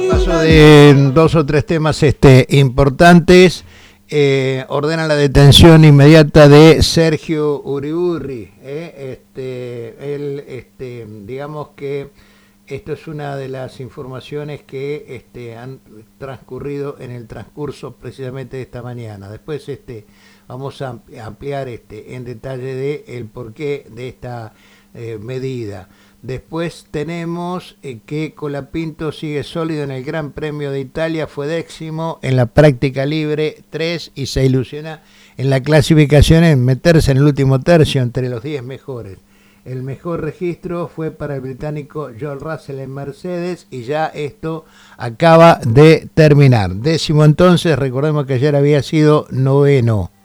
Paso de dos o tres temas importantes. Ordenan la detención inmediata de Sergio Uriburri. Digamos que esto es una de las informaciones que han transcurrido en el transcurso precisamente de esta mañana. Después vamos a ampliar en detalle de el porqué de esta medida. Después tenemos que Colapinto sigue sólido en el Gran Premio de Italia, fue décimo en la práctica libre 3 y se ilusiona en la clasificación en meterse en el último tercio entre los 10 mejores. El mejor registro fue para el británico George Russell en Mercedes y ya esto acaba de terminar. Décimo entonces, recordemos que ayer había sido noveno.